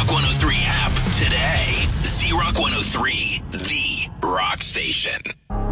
Rock 103 app today. Z Rock 103, the rock station.